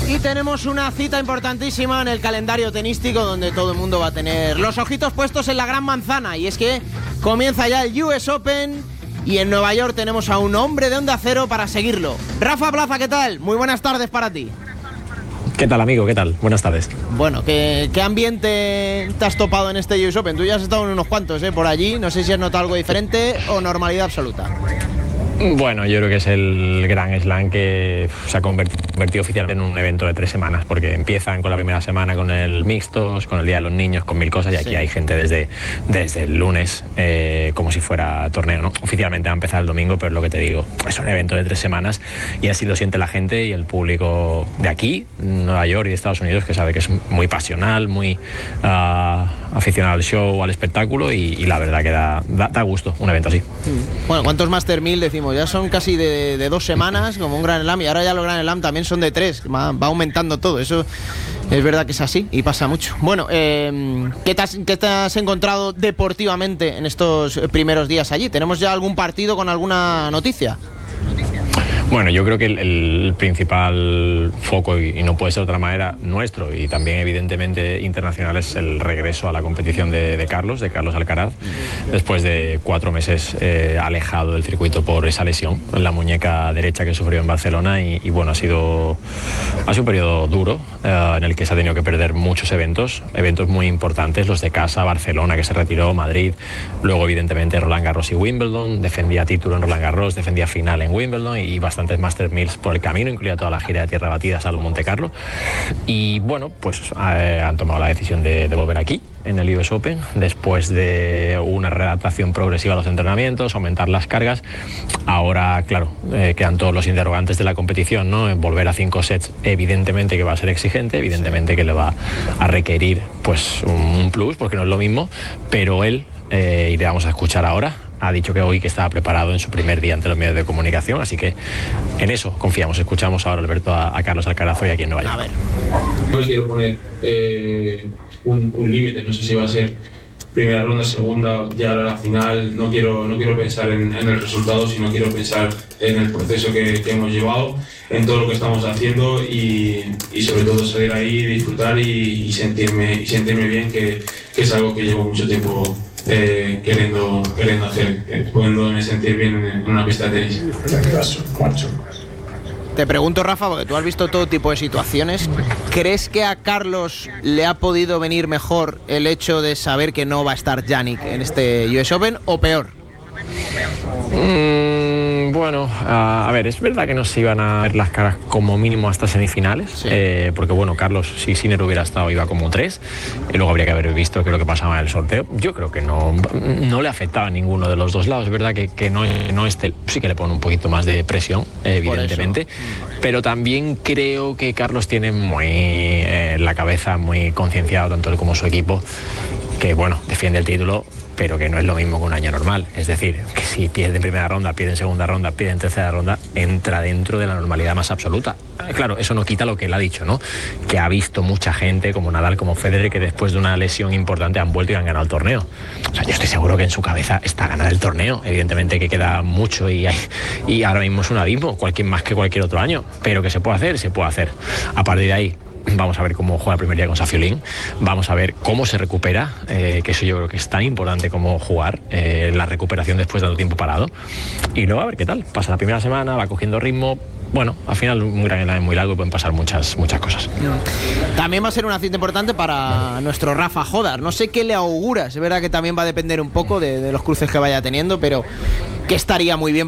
Y tenemos una cita importantísima en el calendario tenístico donde todo el mundo va a tener los ojitos puestos en la gran manzana. Y es que comienza ya el US Open y en Nueva York tenemos a un hombre de Onda Cero para seguirlo. Rafa Plaza, ¿qué tal? Muy buenas tardes para ti. ¿Qué tal, amigo? ¿Qué tal? Buenas tardes. Bueno, ¿qué ambiente te has topado en este US Open? Tú ya has estado en unos cuantos, por allí. No sé si has notado algo diferente o normalidad absoluta. Bueno, yo creo que es el Grand Slam que se ha convertido oficialmente en un evento de 3 semanas, porque empiezan con la primera semana con el mixtos, con el Día de los Niños, con 1000 cosas, y aquí hay gente desde el lunes, como si fuera torneo, ¿no? Oficialmente va a empezar el domingo, pero es lo que te digo, es un evento de 3 semanas y así lo siente la gente y el público de aquí, Nueva York y de Estados Unidos, que sabe que es muy pasional, muy aficionado al show, al espectáculo, y la verdad que da gusto un evento así. Bueno, ¿cuántos Master 1000 decimos? Ya son casi de 2 semanas, como un Grand Slam, y ahora ya los Grand Slam también son de 3, va aumentando todo, eso es verdad que es así y pasa mucho. Bueno, ¿qué te has encontrado deportivamente en estos primeros días allí? ¿Tenemos ya algún partido con alguna noticia? Bueno, yo creo que el principal foco, y no puede ser de otra manera, nuestro y también evidentemente internacional, es el regreso a la competición de Carlos Alcaraz, después de 4 meses alejado del circuito por esa lesión en la muñeca derecha que sufrió en Barcelona, y bueno, ha sido un periodo duro en el que se ha tenido que perder muchos eventos muy importantes, los de casa, Barcelona, que se retiró, Madrid, luego evidentemente Roland Garros y Wimbledon, defendía título en Roland Garros, defendía final en Wimbledon y bastantes Master 1000 por el camino, incluida toda la gira de tierra batida salvo Monte Carlo, y bueno, pues han tomado la decisión de volver aquí en el US Open después de una readaptación progresiva a los entrenamientos, aumentar las cargas. Ahora, claro, quedan todos los interrogantes de la competición, ¿no? Volver a 5 sets evidentemente que va a ser exigente, evidentemente que le va a requerir pues un plus, porque no es lo mismo, pero él, y le vamos a escuchar ahora, ha dicho que hoy que estaba preparado en su primer día ante los medios de comunicación, así que en eso confiamos. Escuchamos ahora, Alberto, a Carlos Alcaraz hoy aquí en Nueva York. A ver. No quiero poner un límite, no sé si va a ser primera ronda, segunda, ya a la final. No quiero pensar en el resultado, sino quiero pensar en el proceso que hemos llevado, en todo lo que estamos haciendo y sobre todo salir ahí, disfrutar y sentirme bien, que es algo que llevo mucho tiempo queriendo hacer, pudiéndome sentir bien en una pista de tenis. Te pregunto, Rafa, porque tú has visto todo tipo de situaciones, ¿crees que a Carlos le ha podido venir mejor el hecho de saber que no va a estar Jannik en este US Open, o peor? Bueno, a ver, es verdad que nos iban a ver las caras como mínimo hasta semifinales, sí. Porque bueno, Carlos, si Sinner hubiera estado, iba como 3, y luego habría que haber visto qué es lo que pasaba en el sorteo. Yo creo que no le afectaba a ninguno de los dos lados. Es verdad que no esté, sí que le pone un poquito más de presión, evidentemente, pero también creo que Carlos tiene muy la cabeza muy concienciado, tanto él como su equipo, que bueno, defiende el título, pero que no es lo mismo que un año normal. Es decir, que si pierde en primera ronda, pierde en segunda ronda, pierde en tercera ronda, entra dentro de la normalidad más absoluta. Claro, eso no quita lo que él ha dicho, ¿no? Que ha visto mucha gente, como Nadal, como Federer, que después de una lesión importante han vuelto y han ganado el torneo. O sea, yo estoy seguro que en su cabeza está ganar el torneo. Evidentemente que queda mucho y ahora mismo es un abismo, más que cualquier otro año, pero que se puede hacer. A partir de ahí, vamos a ver cómo juega el primer día con Safiulín, vamos a ver cómo se recupera, que eso yo creo que es tan importante como jugar, la recuperación después de tanto tiempo parado, y luego a ver qué tal, pasa la primera semana, va cogiendo ritmo. Bueno, al final un Grand Slam es muy largo y pueden pasar muchas cosas. También va a ser una cita importante para nuestro Rafa Jodar. No sé qué le auguras, es verdad que también va a depender un poco de los cruces que vaya teniendo, pero que estaría muy bien